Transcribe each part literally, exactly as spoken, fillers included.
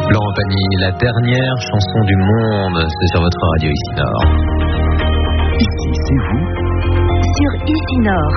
Laurent Pagny, la dernière chanson du monde, c'est sur votre radio ici Nord. Ici, c'est vous sur Ici Nord.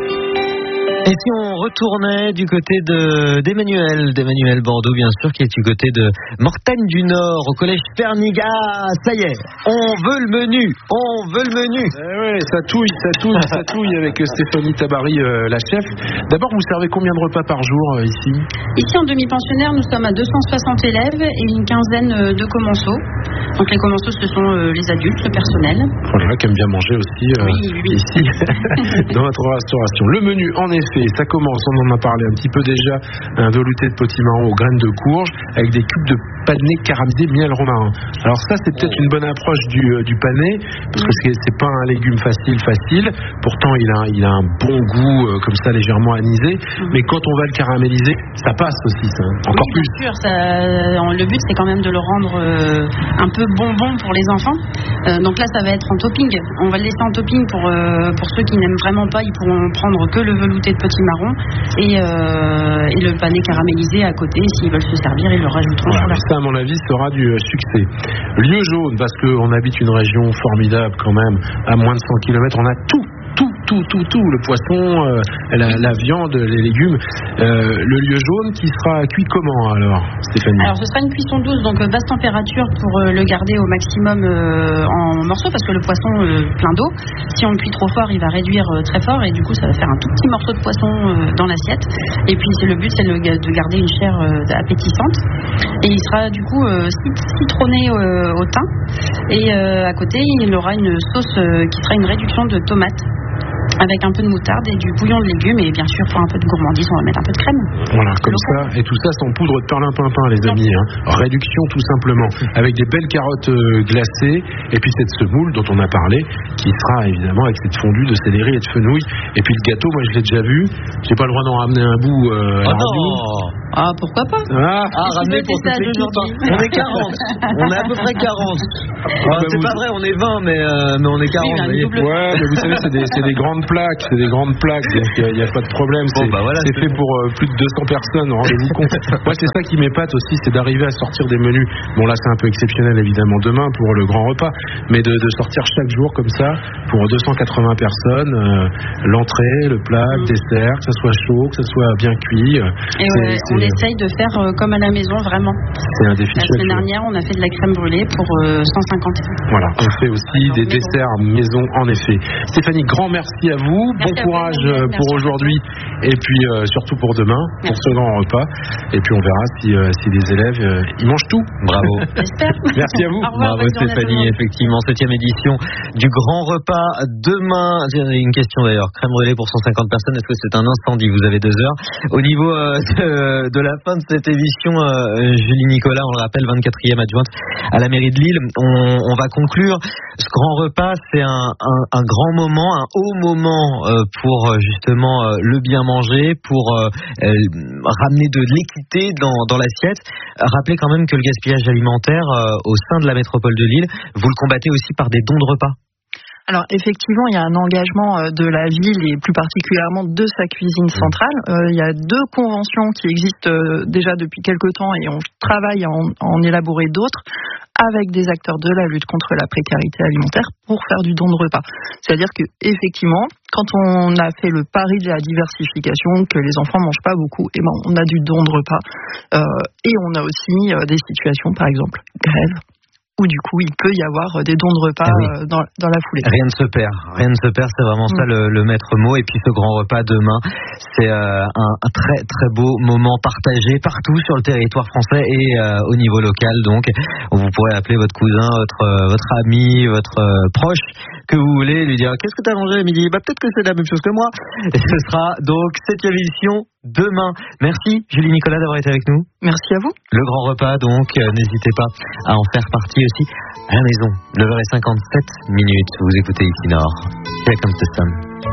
Et si on retournait du côté de, d'Emmanuel, d'Emmanuel Bordeaux, bien sûr, qui est du côté de Mortagne du Nord, au collège Ferniga. Ça y est, on veut le menu, on veut le menu. Eh ouais, ça touille, ça touille, ça touille avec Stéphanie Tabary, euh, la chef. D'abord, vous servez combien de repas par jour euh, ici ? Ici, en demi-pensionnaire, nous sommes à deux cent soixante élèves et une quinzaine de commensaux. Donc les commensaux, ce sont euh, les adultes, le personnel. Voilà, qui aime bien manger aussi euh, oui, oui, oui. ici, dans votre restauration. Le menu, en effet, ça commence, on en a parlé un petit peu déjà, un velouté de potimarron aux graines de courge avec des cubes de panais caramélisé miel romarin. Alors ça, c'est peut-être une bonne approche du, euh, du panais, parce que c'est, c'est pas un légume facile, facile. Pourtant, il a, il a un bon goût, euh, comme ça, légèrement anisé. Mm-hmm. Mais quand on va le caraméliser, ça passe aussi, ça. Encore oui, plus. Bien sûr, ça, le but, c'est quand même de le rendre euh, un peu bonbon pour les enfants. Euh, donc là, ça va être en topping. On va le laisser en topping pour, euh, pour ceux qui n'aiment vraiment pas. Ils pourront prendre que le velouté de potimarron et, euh, et le panais caramélisé à côté. S'ils veulent se servir, ils le rajouteront voilà, sur leur... Ça, à mon avis, sera du succès. Lieu jaune, parce qu'on habite une région formidable quand même, à moins de cent kilomètres, on a tout. Tout, tout, tout, tout, le poisson, euh, la, la viande, les légumes. Euh, le lieu jaune qui sera cuit comment alors, Stéphanie ? Alors ce sera une cuisson douce, donc basse température pour euh, le garder au maximum euh, en morceaux, parce que le poisson euh, plein d'eau, si on le cuit trop fort, il va réduire euh, très fort et du coup ça va faire un tout petit morceau de poisson euh, dans l'assiette. Et puis c'est le but, c'est le, de garder une chair euh, appétissante. Et il sera du coup euh, citronné euh, au thym. Et euh, à côté, il aura une sauce euh, qui fera une réduction de tomates, avec un peu de moutarde et du bouillon de légumes, et bien sûr pour un peu de gourmandise on va mettre un peu de crème. Voilà, comme ça, et tout ça sans poudre de perlimpinpin les amis, hein. Réduction tout simplement, avec des belles carottes euh, glacées, et puis cette semoule dont on a parlé, qui sera évidemment avec cette fondue de céleri et de fenouil, et puis le gâteau, moi je l'ai déjà vu, j'ai pas le droit d'en ramener un bout euh, à la radio. Ah pourquoi pas. Ah, ah ramener pour toute l'équipe, on est quarante, on est à peu près quarante. Ah, bah, c'est vous... pas vrai, on est vingt, mais, euh, mais on est quarante. Oui, ouais, mais vous savez, c'est des, c'est des grandes plaques, c'est des grandes plaques, donc il n'y a, a pas de problème. Bon, c'est bah voilà, c'est fait pour euh, plus de deux cents personnes, rendez-vous compte. Moi, c'est ça qui m'épate aussi, c'est d'arriver à sortir des menus. Bon, là, c'est un peu exceptionnel, évidemment, demain pour le grand repas, mais de, de sortir chaque jour comme ça, pour deux cent quatre-vingts personnes, euh, l'entrée, le plat, le dessert, que ça soit chaud, que ça soit bien cuit. Et ouais, c'est, on c'est... essaye de faire euh, comme à la maison, vraiment. C'est un défi. La semaine dernière, on a fait de la crème brûlée pour euh, cent cinquante. Voilà, on fait aussi des maison. desserts maison, en effet. Stéphanie, grand merci à vous. Merci bon courage vous, pour aujourd'hui et puis euh, surtout pour demain, merci. Pour ce grand repas. Et puis on verra si, euh, si les élèves euh, ils mangent tout. Bravo. J'espère. Merci à vous. Au revoir, bravo Stéphanie, effectivement, septième édition du grand repas demain. J'ai une question d'ailleurs, crème brûlée pour cent cinquante personnes, est-ce que c'est un incendie ? Vous avez deux heures. Au niveau euh, de, de la fin de cette édition, euh, Julie Nicolas, on le rappelle, vingt-quatrième adjointe à la mairie de Lille, on, on va conclure. Ce grand repas, c'est un, un, un grand moment, un haut moment euh, pour justement euh, le bien manger, pour euh, euh, ramener de l'équité dans, dans l'assiette. Rappelez quand même que le gaspillage alimentaire euh, au sein de la métropole de Lille, vous le combattez aussi par des dons de repas. Alors effectivement, il y a un engagement de la ville et plus particulièrement de sa cuisine centrale. Euh, il y a deux conventions qui existent euh, déjà depuis quelque temps et on travaille à en, à en élaborer d'autres avec des acteurs de la lutte contre la précarité alimentaire pour faire du don de repas. C'est-à-dire que effectivement, quand on a fait le pari de la diversification, que les enfants mangent pas beaucoup, et ben on a du don de repas euh, et on a aussi euh, des situations, par exemple grève, où du coup il peut y avoir des dons de repas ah oui. dans, dans la foulée. Rien ne se perd, rien ne se perd, c'est vraiment mmh. ça le, le maître mot. Et puis ce grand repas demain, c'est euh, un, un très très beau moment partagé partout sur le territoire français et euh, au niveau local. Donc vous pourrez appeler votre cousin, votre, votre ami, votre euh, proche que vous voulez, lui dire qu'est-ce que tu as mangé à midi ? Bah peut-être que c'est la même chose que moi. Et ce sera donc septième édition demain. Merci Julie Nicolas d'avoir été avec nous. Merci à vous. Le grand repas donc, euh, n'hésitez pas à en faire partie aussi à la maison. neuf heures cinquante-sept minutes, vous écoutez ici Nord. Here comes the sun.